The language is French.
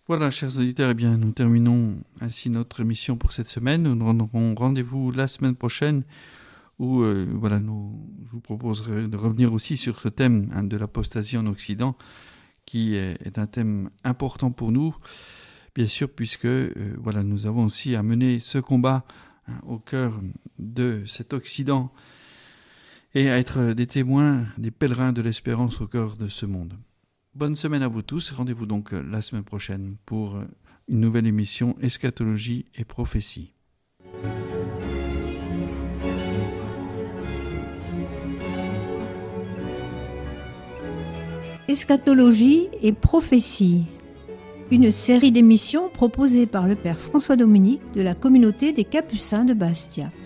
Voilà, chers auditeurs, eh bien, nous terminons ainsi notre émission pour cette semaine. Nous nous rendrons rendez-vous la semaine prochaine où je vous proposerai de revenir aussi sur ce thème de l'apostasie en Occident, qui est un thème important pour nous, bien sûr, puisque nous avons aussi à mener ce combat au cœur de cet Occident et à être des témoins, des pèlerins de l'espérance au cœur de ce monde. Bonne semaine à vous tous. Rendez-vous donc la semaine prochaine pour une nouvelle émission Eschatologie et prophétie. Eschatologie et prophétie, une série d'émissions proposée par le Père François Dominique de la communauté des Capucins de Bastia.